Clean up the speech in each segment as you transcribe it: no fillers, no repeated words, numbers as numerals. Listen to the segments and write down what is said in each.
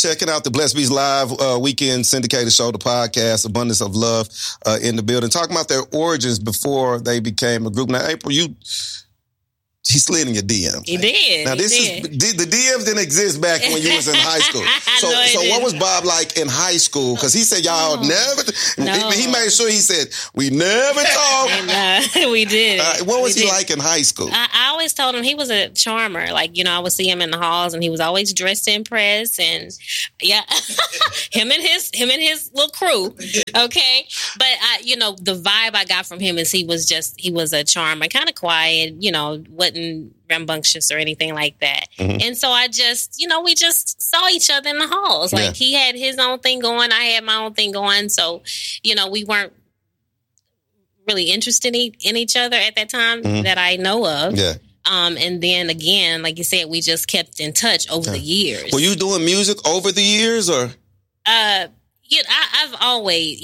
checking out the Blessed Beats Live weekend syndicated show, the podcast, Abundance of Love in the building, talking about their origins before they became a group. Now, April, he slid in your DM. He did. Now, the DMs didn't exist back when you was in high school. So what was Bob like in high school? Because he said y'all never. No. He made sure he said we never talked. We did. What was he like in high school? I always told him he was a charmer. Like, I would see him in the halls, and he was always dressed to impress. And him and his little crew. Okay, but the vibe I got from him is he was a charmer, kind of quiet. Wasn't rambunctious or anything like that. Mm-hmm. And so I just, we just saw each other in the halls. Like he had his own thing going, I had my own thing going. So, we weren't really interested in each other at that time that I know of. Yeah. And then again, like you said, we just kept in touch over the years. Were you doing music over the years or? I've always,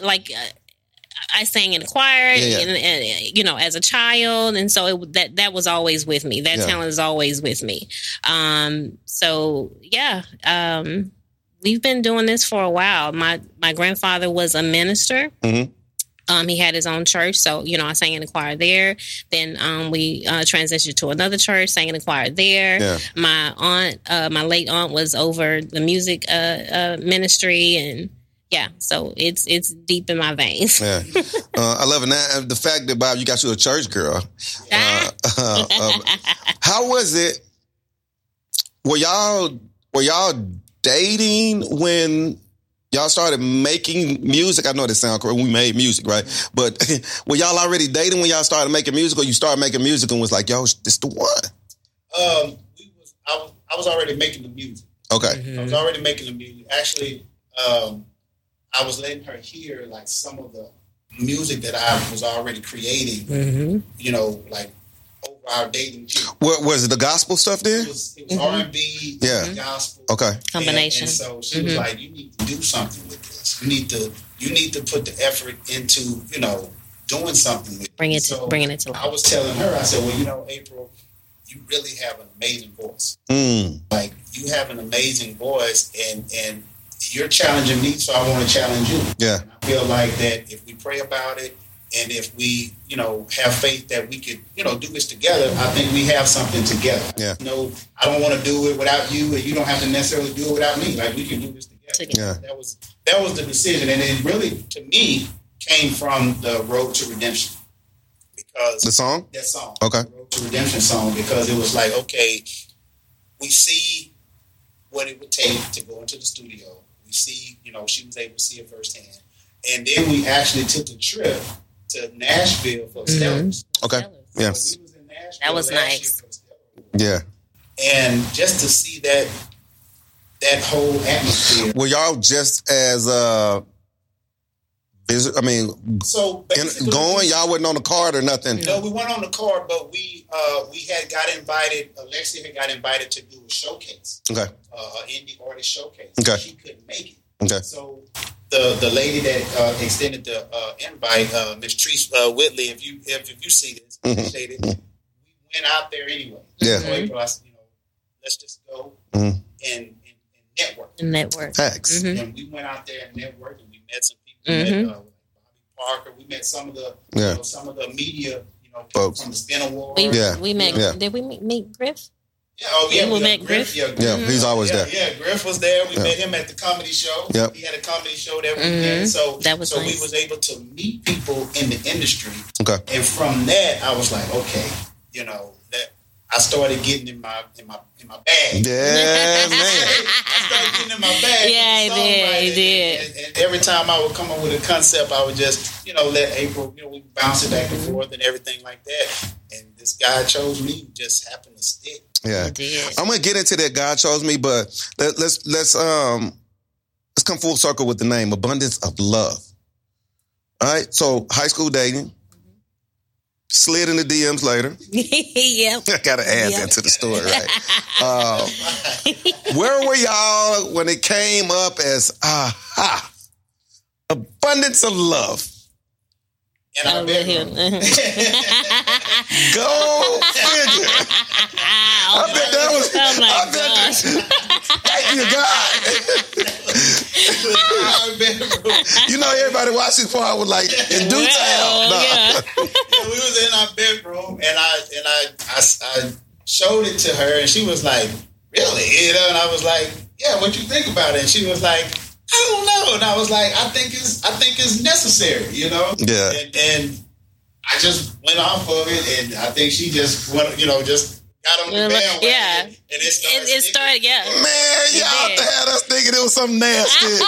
I sang in the choir, and as a child, and so that was always with me. That talent is always with me. We've been doing this for a while. My grandfather was a minister. Mm-hmm. He had his own church, so I sang in the choir there. Then we transitioned to another church, sang in the choir there. Yeah. My aunt, my late aunt, was over the music ministry and. Yeah, so it's deep in my veins. Yeah, I love it. Now, the fact that, Bob, you got you a church girl. How was it? Were y'all dating when y'all started making music? I know that sounds correct. We made music, right? But were y'all already dating when y'all started making music, or you started making music and was like, "Yo, this the one"? I was already making the music. Okay, I was already making the music. Actually. I was letting her hear like some of the music that I was already creating, like over our dating period. Was it the gospel stuff there? It was R&B, gospel. Okay. Combination. And so she was like, you need to do something with this. You need to put the effort into, doing something with it. Bringing it to life. I was telling her, I said, well, April, you really have an amazing voice. Like, you have an amazing voice, and you're challenging me, so I want to challenge you. Yeah. And I feel like that if we pray about it, and if we, have faith that we could, do this together, I think we have something together. Yeah. I don't want to do it without you, and you don't have to necessarily do it without me. Like, we can do this together. Yeah. That was the decision, and it really, to me, came from the Road to Redemption. Because the song? That song. Okay. The Road to Redemption song, because it was like, okay, we see what it would take to go into the studio. We see, she was able to see it firsthand. And then we actually took a trip to Nashville for Stellars. Okay. Yeah. So we was in Nashville. That was nice. Yeah. And just to see that whole atmosphere. Were y'all just as so y'all wasn't on the card or nothing? No, we weren't on the card, but we had got invited. Alexia had got invited to do a showcase. Okay. Indie artist showcase. Okay. She couldn't make it. Okay. So the lady that extended the invite, Miss Treese Whitley, if you see this, appreciate it. We went out there anyway. Yeah. So April, I said, let's just go and network. Network. Thanks. Mm-hmm. And we went out there and networked, and we met some people. We met Bobby Parker. We met some of the media, folks from the Spin Awards. We met. Yeah. Did we meet Griff? Yeah, we met Griff. Yeah, he's always there. Yeah, Griff was there. We met him at the comedy show. Yep. He had a comedy show that weekend. So that was nice. We was able to meet people in the industry. Okay. And from that, I was like, okay, that I started getting in my bag. Yeah, man. I started getting in my bag. Yeah, he did. And every time I would come up with a concept, I would just, let April, we bounce it back and forth and everything like that. And this guy chose me, just happened to stick. Yeah, I'm gonna get into that. God chose me, but let's come full circle with the name Abundance of Love. All right, so high school dating, slid in the DMs later. Yep, I gotta add that to the story, right? Where were y'all when it came up as Abundance of Love? in our bedroom. Go figure. I bet that was. Oh my gosh. Thank you, God. You know, everybody watched this part was like in due time. Yeah. We was in our bedroom, and I showed it to her, and she was like, "Really?" You know, and I was like, "Yeah, what you think about it?" And she was like, "I don't know." And I was like, "I think it's necessary," you know. Yeah. And I just went off of it, and I think she just went, just got on the bandwagon. Yeah. And it started. Yeah. Man, y'all had us thinking it was something nasty.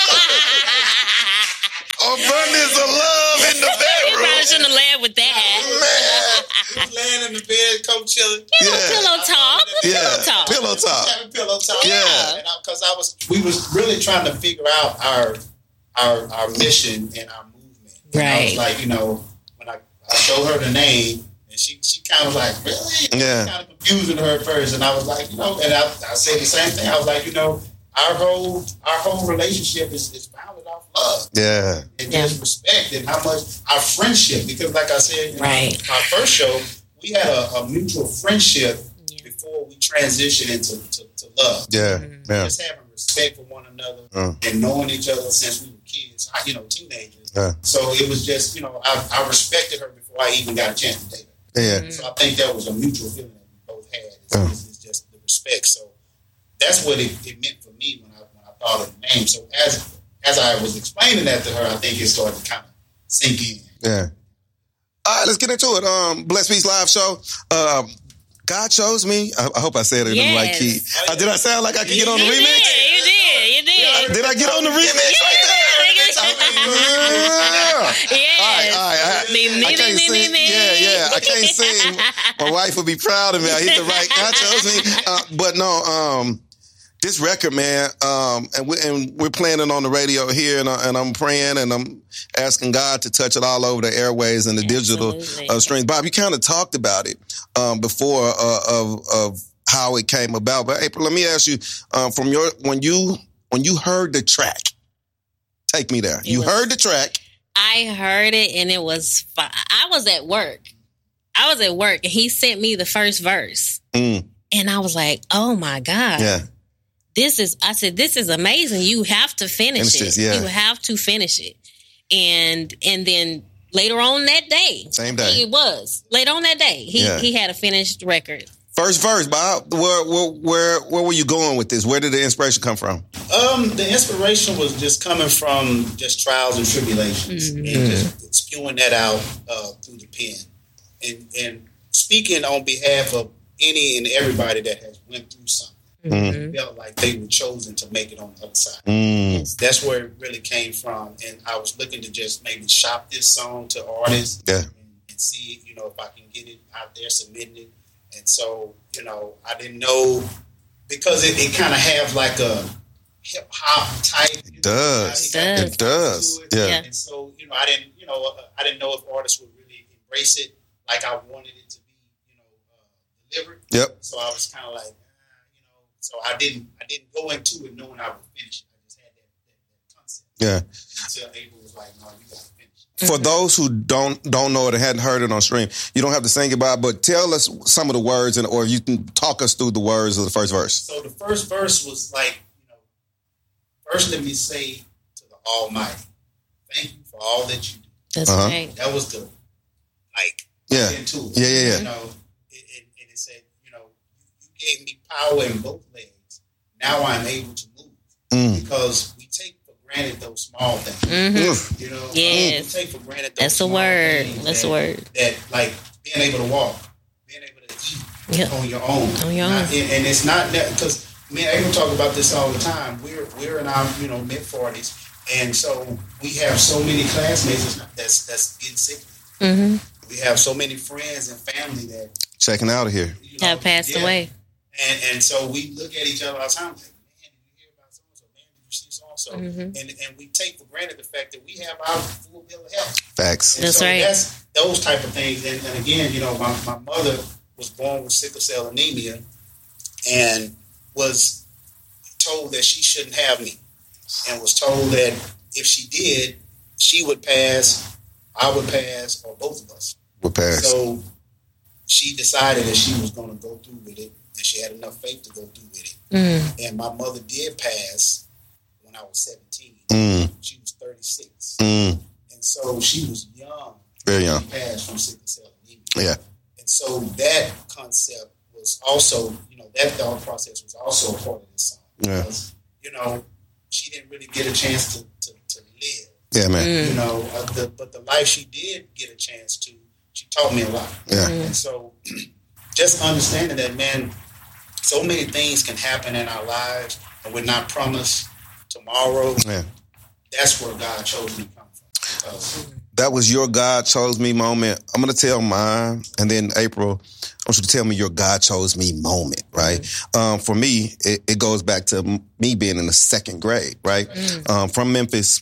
Abundance of love in the You bedroom. probably shouldn't have led with that. We was laying in the bed, co-chilling. Pillow talk. Yeah. Pillow talk. Pillow talk. Having pillow talk. Yeah. And because we was really trying to figure out our mission and our movement. And I was Right. like, when I showed her the name, and she kind of like, really? Yeah. Kind of confusing her at first, and I was like, and I said the same thing. I was like, our whole relationship is founded off love. Yeah. And just respect, and how much our friendship, because like I said, Right. our first show, we had a mutual friendship before we transitioned into love. Yeah. Yeah. Just having respect for one another and knowing each other since we were kids, teenagers. Yeah. So it was just, I respected her before I even got a chance to date her. Yeah. So I think that was a mutual feeling that we both had. It's just the respect. So that's what it meant for me when I thought of the name. So as I was explaining that to her, I think it started to kind of sink in. Yeah. All right, let's get into it. Bless Peace Live show. God chose me. I hope I said it in the right key. Did I sound like I could get on the remix? You did. Did I get on the remix right there? Yes. All right. Me. I can't sing. My wife would be proud of me. I hit the right. God chose me. But no, this record, man, and we're playing it on the radio here, and I'm praying and I'm asking God to touch it all over the airways and the digital streams. Bob, you kind of talked about it before of how it came about. But April, let me ask you, when you heard the track, take me there. You heard the track. I heard it, and it was fun. I was at work, and he sent me the first verse, and I was like, "Oh my God, this is amazing. You have to finish it. Yeah. You have to finish it." And then later on that day, same day, it was later on that day. He had a finished record. First verse, Bob. Where were you going with this? Where did the inspiration come from? The inspiration was just coming from just trials and tribulations, and just spewing that out through the pen, and speaking on behalf of any and everybody that has went through something, felt like they were chosen to make it on the other side. That's where it really came from, and I was looking to just maybe shop this song to artists, and see, if I can get it out there, submitting it. And so, I didn't know, because it kind of have like a hip hop type. It does. It does. Yeah. And so, I didn't know if artists would really embrace it like I wanted it to be, delivered. Yep. So I was kind of like, so I didn't go into it knowing I would finish it. I just had that concept. Yeah. Until April was like, no, you got to finish. For those who don't know it or hadn't heard it on stream, you don't have to sing it, Bob, but tell us some of the words, or you can talk us through the words of the first verse. So the first verse was like, first let me say to the Almighty, thank you for all that you do. That's right. That was the, into it. Yeah. And it said, you gave me power in both legs. Now I'm able to move. Because we take for granted those small things. We take for granted those small things. That's a word. That, like, being able to walk, being able to eat on your own. And it's not that, because me and April talk about this all the time. We're in our mid-40s, and so we have so many classmates that's getting sick. We have so many friends and family that checking out of here have passed away. And so we look at each other all the time, like, man, did you hear about so-and-so? Man, did you see so-and-so? And we take for granted the fact that we have our full bill of health. Facts. And that's so right. That's those type of things. And again, my mother was born with sickle cell anemia and was told that she shouldn't have me, and was told that if she did, she would pass I would pass or both of us would pass. So she decided that she was going to go through with it, and she had enough faith to go through with it. And my mother did pass when I was 17. She was 36. And so she was young. Very young. She passed from sickle cell anemia. Yeah. And so that concept was also, that thought process was also a part of this song. Because, she didn't really get a chance to live. Yeah, man. But the life she did get a chance to, she taught me a lot. Yeah. And so just understanding that, man, so many things can happen in our lives and we're not promised tomorrow. Yeah. That's where God chose me to come from. That was your God chose me moment. I'm going to tell mine, and then April, I want you to tell me your God chose me moment, right? For me, it goes back to me being in the second grade, right? From Memphis,